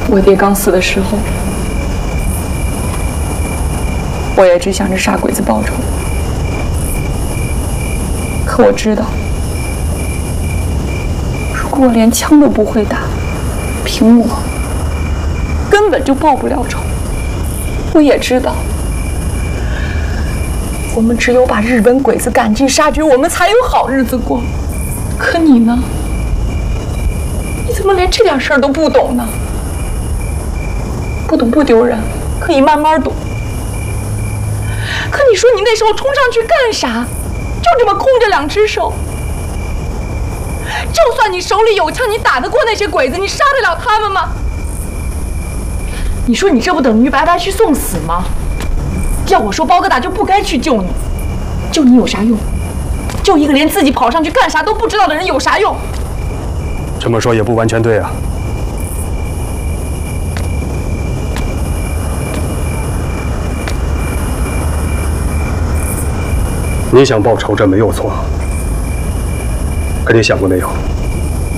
我爹刚死的时候，我也只想着杀鬼子报仇。可我知道，如果我连枪都不会打，凭我根本就报不了仇。我也知道，我们只有把日本鬼子赶尽杀绝，我们才有好日子过。可你呢？你怎么连这点事儿都不懂呢？不懂不丢人，可以慢慢懂。可你说你那时候冲上去干啥？就这么空着两只手。就算你手里有枪，你打得过那些鬼子，你杀得了他们吗？你说你这不等于白白去送死吗？要我说，包疙瘩就不该去救你，救你有啥用？救一个连自己跑上去干啥都不知道的人有啥用？ 这么说也不完全对啊。你想报仇，这没有错。可你想过没有？